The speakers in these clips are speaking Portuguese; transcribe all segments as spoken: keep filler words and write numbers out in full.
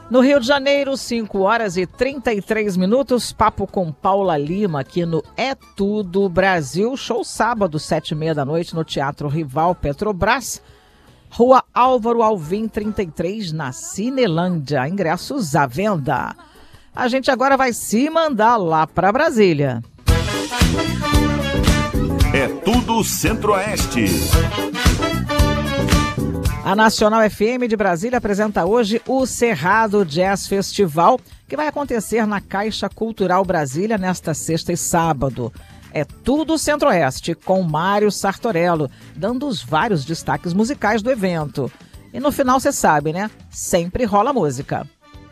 No Rio de Janeiro, cinco horas e trinta e três minutos, papo com Paula Lima aqui no É Tudo Brasil. Show sábado, sete e meia da noite, no Teatro Rival Petrobras, Rua Álvaro Alvim, trinta e três, na Cinelândia. Ingressos à venda. A gente agora vai se mandar lá para Brasília. É Tudo Centro-Oeste. A Nacional F M de Brasília apresenta hoje o Cerrado Jazz Festival, que vai acontecer na Caixa Cultural Brasília nesta sexta e sábado. É Tudo Centro-Oeste, com Mário Sartorello, dando os vários destaques musicais do evento. E no final, você sabe, né? Sempre rola música.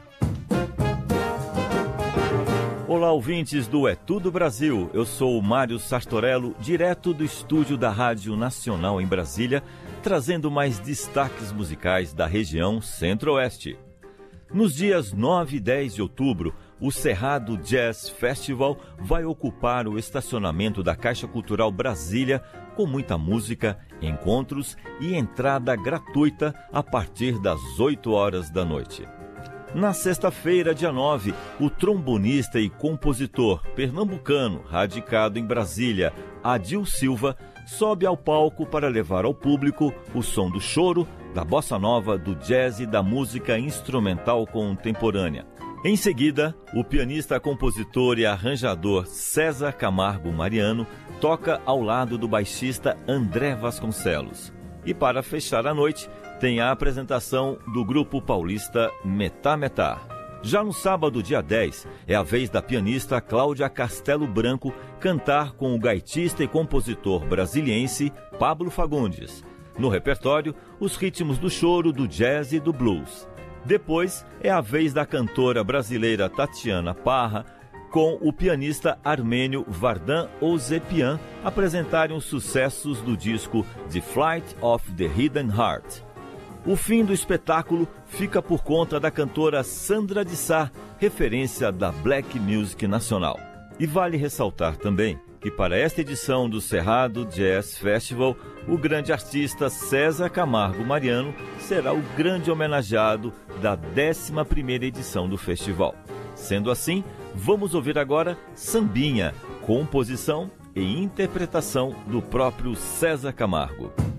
Olá, ouvintes do É Tudo Brasil. Eu sou o Mário Sartorello, direto do estúdio da Rádio Nacional em Brasília, trazendo mais destaques musicais da região Centro-Oeste. Nos dias nove e dez de outubro, o Cerrado Jazz Festival vai ocupar o estacionamento da Caixa Cultural Brasília com muita música, encontros e entrada gratuita a partir das oito horas da noite. Na sexta-feira, dia nove, o trombonista e compositor pernambucano, radicado em Brasília, Adil Silva, sobe ao palco para levar ao público o som do choro, da bossa nova, do jazz e da música instrumental contemporânea. Em seguida, o pianista, compositor e arranjador César Camargo Mariano toca ao lado do baixista André Vasconcelos. E para fechar a noite, tem a apresentação do grupo paulista Metá Metá. Já no sábado, dia dez, é a vez da pianista Cláudia Castelo Branco cantar com o gaitista e compositor brasiliense Pablo Fagundes. No repertório, os ritmos do choro, do jazz e do blues. Depois, é a vez da cantora brasileira Tatiana Parra com o pianista armênio Vardan Ousepian apresentarem os sucessos do disco The Flight of the Hidden Heart. O fim do espetáculo fica por conta da cantora Sandra de Sá, referência da Black Music Nacional. E vale ressaltar também que para esta edição do Cerrado Jazz Festival, o grande artista César Camargo Mariano será o grande homenageado da décima primeira edição do festival. Sendo assim, vamos ouvir agora Sambinha, composição e interpretação do próprio César Camargo.